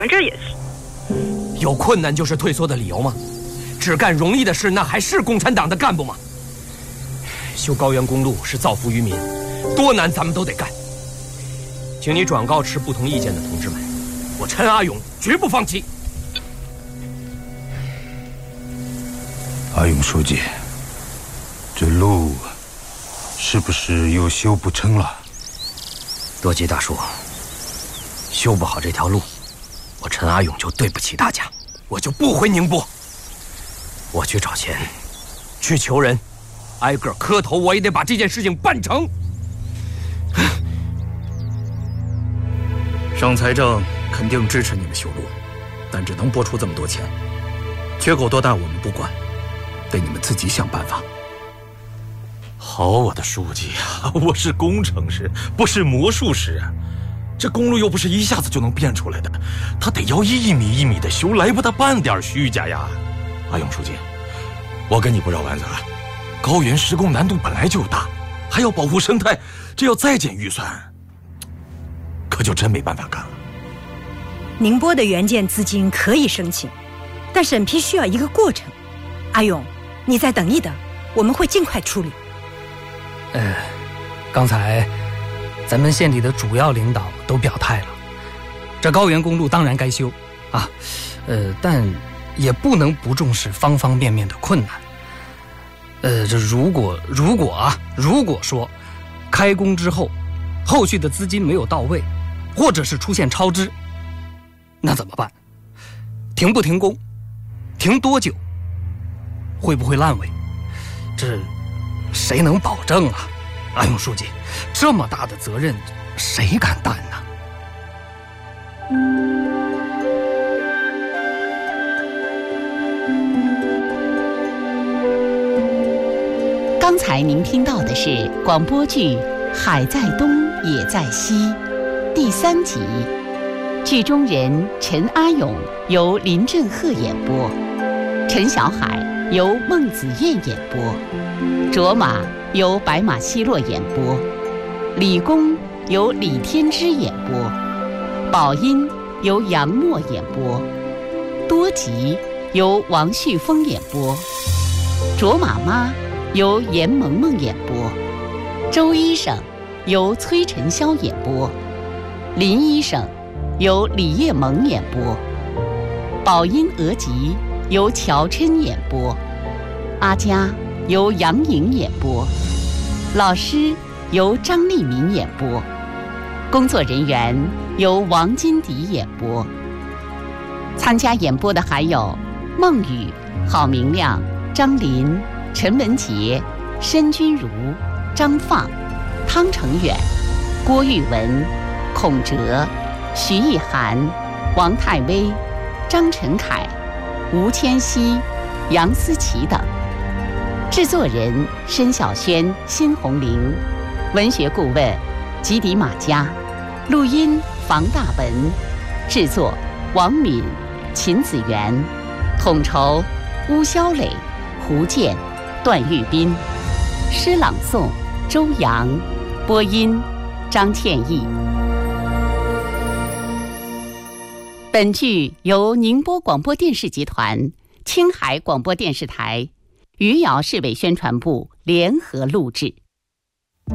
这也是。 有困难就是退缩的理由吗？只干容易的事，那还是共产党的干部吗？修高原公路是造福于民，多难咱们都得干。请你转告持不同意见的同志们，我陈阿勇绝不放弃。 阿勇书记，这路是不是又修不成了？ 多吉大叔，修不好这条路，我陈阿勇就对不起大家，我就不回宁波。我去找钱，去求人，挨个磕头，我也得把这件事情办成。 省财政肯定支持你们修路，但只能拨出这么多钱，缺口多大我们不管，得你们自己想办法。 好，我的书记啊，我是工程师，不是魔术师啊。这公路又不是一下子就能变出来的，它得要一米一米的修，来不得半点虚假呀。阿勇书记，我跟你不绕弯子了，高原施工难度本来就大，还要保护生态，这要再减预算，可就真没办法干了。 宁波的援建资金可以申请，但审批需要一个过程。阿勇，你再等一等，我们会尽快处理。 刚才咱们县里的主要领导都表态了，这高原公路当然该修啊，但也不能不重视方方面面的困难。这如果说开工之后，后续的资金没有到位，或者是出现超支，那怎么办？停不停工？停多久？会不会烂尾？这谁能保证啊？阿勇书记，这么大的责任，谁敢担呢？ 刚才您听到的是广播剧《海在东也在西》第3集，剧中人陈阿勇由林振赫演播，陈小海由孟子燕演播，卓玛由白马奚落演播，李公由李天之演播，宝音由杨默演播，多吉由王旭峰演播，卓玛妈由严萌萌演播，周医生由崔晨霄演播，林医生由李叶萌演播，宝音额吉由乔琛演播，阿佳由杨颖演播，老师由张立民演播，工作人员由王金迪演播。参加演播的还有孟雨、郝明亮、张林、陈文杰、申君如、张放、汤成远、郭玉文、孔哲、徐艺涵、王泰威、张晨凯、吴千熙、杨思琪等。制作人申小轩、辛红玲，文学顾问吉迪马佳，录音房大文，制作王敏、秦子元，统筹邬肖磊、胡健、段玉斌，诗朗诵周阳，播音张倩艺。本剧由宁波广播电视集团、青海广播电视台、余姚市委宣传部联合录制。